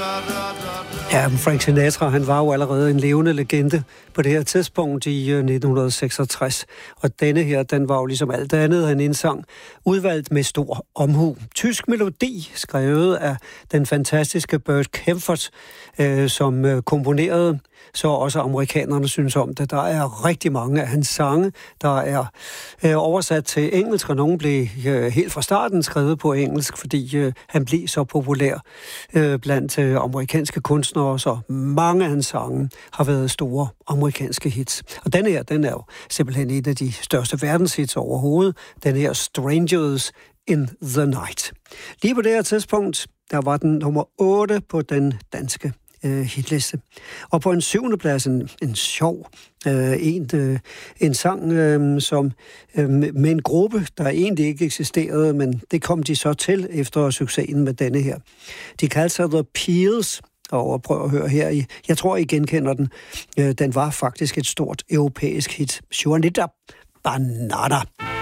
Ja, Frank Sinatra, han var jo allerede en levende legende på det her tidspunkt i 1966. Og denne her, den var jo ligesom alt andet, han indsang, udvalgt med stor omhu. Tysk melodi, skrevet af den fantastiske Bert Kaempfert, som komponerede, så også amerikanerne synes om det. Der er rigtig mange af hans sange, der er oversat til engelsk, og nogle blev helt fra starten skrevet på engelsk, fordi han blev så populær blandt amerikanske kunstnere, så mange af hans sange har været store amerikanske hits. Og denne her, den er jo simpelthen et af de største verdenshits overhovedet. Den her Strangers in the Night. Lige på det her tidspunkt, der var den nummer 8 på den danske hitliste. Og på en 7. plads, en sjov en sang, som med en gruppe, der egentlig ikke eksisterede, men det kom de så til efter succesen med denne her. De kaldte sig The Peels, og prøv at høre her. Jeg tror, I genkender den. Den var faktisk et stort europæisk hit. Juanita Banana.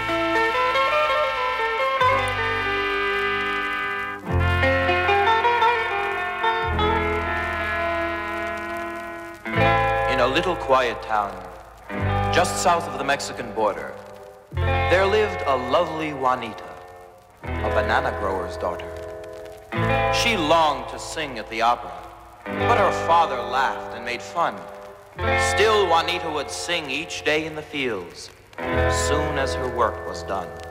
In a little quiet town, just south of the Mexican border, there lived a lovely Juanita, a banana grower's daughter. She longed to sing at the opera, but her father laughed and made fun. Still, Juanita would sing each day in the fields, as soon as her work was done.